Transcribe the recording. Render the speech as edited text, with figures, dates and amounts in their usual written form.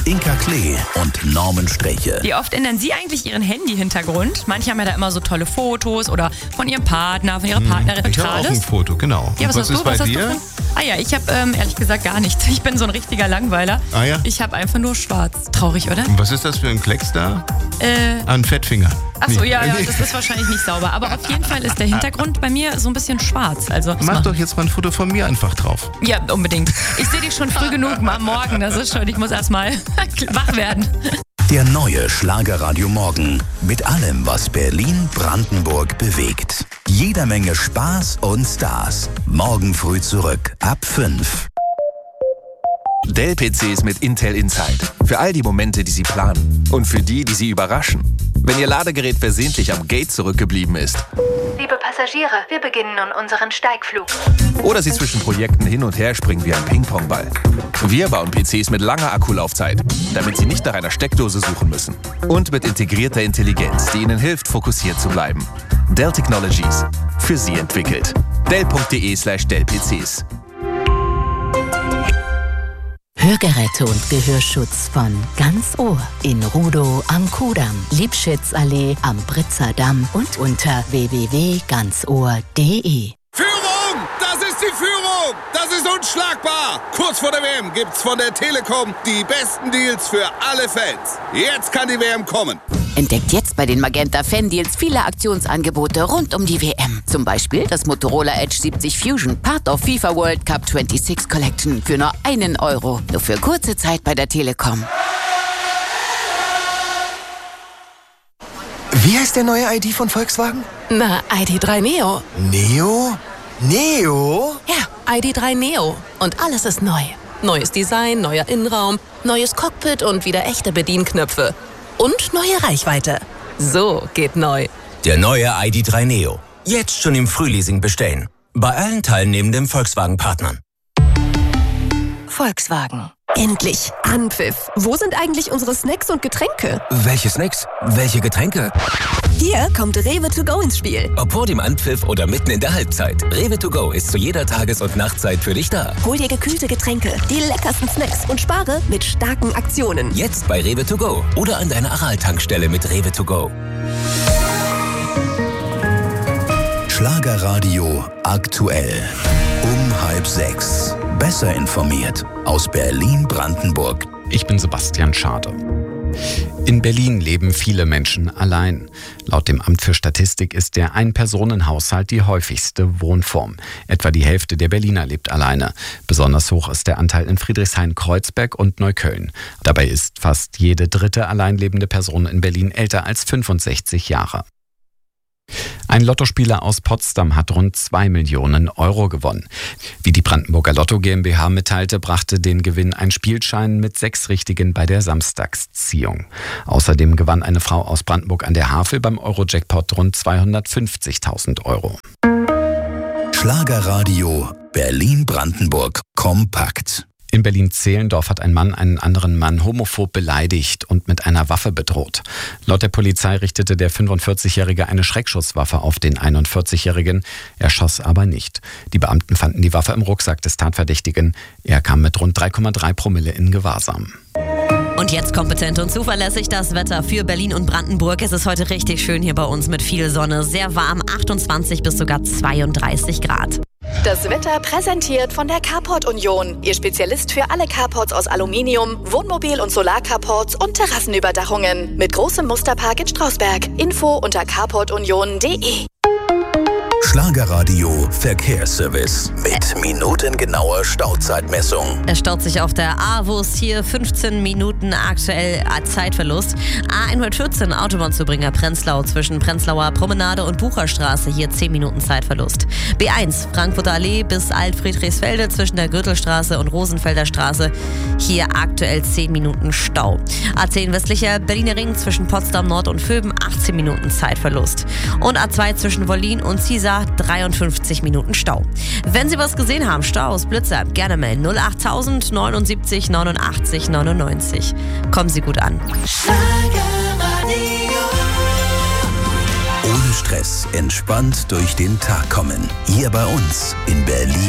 Inka Klee und Norman Streche. Wie oft ändern Sie eigentlich Ihren Handy-Hintergrund? Manche haben ja da immer so tolle Fotos oder von Ihrem Partner, von Ihrer Partnerin. Ich habe auch ein Foto, genau. Ja, was ist bei dir? Ich habe ehrlich gesagt gar nichts. Ich bin so ein richtiger Langweiler. Ah ja? Ich habe einfach nur schwarz. Traurig, oder? Und was ist das für ein Klecks da? Ein Fettfinger. Achso, ja, das ist wahrscheinlich nicht sauber. Aber auf jeden Fall ist der Hintergrund bei mir so ein bisschen schwarz. Also, mach doch jetzt mal ein Foto von mir einfach drauf. Ja, unbedingt. Ich sehe dich schon früh genug am Morgen. Das ist schon, ich muss erstmal wach werden. Der neue Schlagerradio Morgen mit allem, was Berlin-Brandenburg bewegt. Jeder Menge Spaß und Stars. Morgen früh zurück ab 5. Dell-PCs mit Intel Inside. Für all die Momente, die Sie planen. Und für die Sie überraschen. Wenn Ihr Ladegerät versehentlich am Gate zurückgeblieben ist. Liebe Passagiere, wir beginnen nun unseren Steigflug. Oder Sie zwischen Projekten hin und her springen wie ein Ping-Pong-Ball. Wir bauen PCs mit langer Akkulaufzeit, damit Sie nicht nach einer Steckdose suchen müssen. Und mit integrierter Intelligenz, die Ihnen hilft, fokussiert zu bleiben. Dell Technologies. Für Sie entwickelt. Dell.de/Dell-PCs. Hörgeräte und Gehörschutz von Ganz Ohr in Rudow am Kudamm, Liebschitzallee am Britzer Damm und unter www.ganzohr.de. Führung! Das ist die Führung! Das ist unschlagbar! Kurz vor der WM gibt's von der Telekom die besten Deals für alle Fans. Jetzt kann die WM kommen. Entdeckt jetzt bei den Magenta Fan-Deals viele Aktionsangebote rund um die WM. Zum Beispiel das Motorola Edge 70 Fusion, Part of FIFA World Cup 26 Collection für nur €1. Nur für kurze Zeit bei der Telekom. Wie heißt der neue ID von Volkswagen? Na, ID.3 Neo. Neo? Neo? Ja, ID.3 Neo. Und alles ist neu. Neues Design, neuer Innenraum, neues Cockpit und wieder echte Bedienknöpfe. Und neue Reichweite. So geht neu. Der neue ID.3 Neo. Jetzt schon im Frühleasing bestellen. Bei allen teilnehmenden Volkswagen-Partnern. Volkswagen. Endlich. Anpfiff. Wo sind eigentlich unsere Snacks und Getränke? Welche Snacks? Welche Getränke? Hier kommt Rewe to go ins Spiel. Ob vor dem Anpfiff oder mitten in der Halbzeit. Rewe to go ist zu jeder Tages- und Nachtzeit für dich da. Hol dir gekühlte Getränke, die leckersten Snacks und spare mit starken Aktionen. Jetzt bei Rewe to go oder an deiner Aral-Tankstelle mit Rewe to go. Schlagerradio aktuell. Um 5:30. Besser informiert aus Berlin-Brandenburg. Ich bin Sebastian Schade. In Berlin leben viele Menschen allein. Laut dem Amt für Statistik ist der Ein-Personen-Haushalt die häufigste Wohnform. Etwa die Hälfte der Berliner lebt alleine. Besonders hoch ist der Anteil in Friedrichshain-Kreuzberg und Neukölln. Dabei ist fast jede dritte allein lebende Person in Berlin älter als 65 Jahre. Ein Lottospieler aus Potsdam hat rund 2 Millionen € gewonnen. Wie die Brandenburger Lotto GmbH mitteilte, brachte den Gewinn ein Spielschein mit 6 Richtigen bei der Samstagsziehung. Außerdem gewann eine Frau aus Brandenburg an der Havel beim Euro-Jackpot rund 250.000 €. Schlagerradio Berlin-Brandenburg kompakt. In Berlin-Zehlendorf hat ein Mann einen anderen Mann homophob beleidigt und mit einer Waffe bedroht. Laut der Polizei richtete der 45-Jährige eine Schreckschusswaffe auf den 41-Jährigen. Er schoss aber nicht. Die Beamten fanden die Waffe im Rucksack des Tatverdächtigen. Er kam mit rund 3,3 Promille in Gewahrsam. Und jetzt kompetent und zuverlässig das Wetter für Berlin und Brandenburg. Es ist heute richtig schön hier bei uns mit viel Sonne. Sehr warm, 28 bis sogar 32 Grad. Das Wetter präsentiert von der Carport Union. Ihr Spezialist für alle Carports aus Aluminium, Wohnmobil- und Solarcarports und Terrassenüberdachungen. Mit großem Musterpark in Strausberg. Info unter carportunion.de. Schlagerradio Verkehrsservice mit minutengenauer Stauzeitmessung. Es staut sich auf der A-Wurst hier 15 Minuten aktuell Zeitverlust. A114 Autobahnzubringer Prenzlau zwischen Prenzlauer Promenade und Bucherstraße hier 10 Minuten Zeitverlust. B1 Frankfurter Allee bis Alt-Friedrichsfelde zwischen der Gürtelstraße und Rosenfelder Straße hier aktuell 10 Minuten Stau. A10 westlicher Berliner Ring zwischen Potsdam Nord und Vöben 18 Minuten Zeitverlust. Und A2 zwischen Wollin und Ziesar 53 Minuten Stau. Wenn Sie was gesehen haben, Staus, Blitzer, gerne melden. 08000 79 89 99. Kommen Sie gut an. Ohne Stress, entspannt durch den Tag kommen. Hier bei uns in Berlin.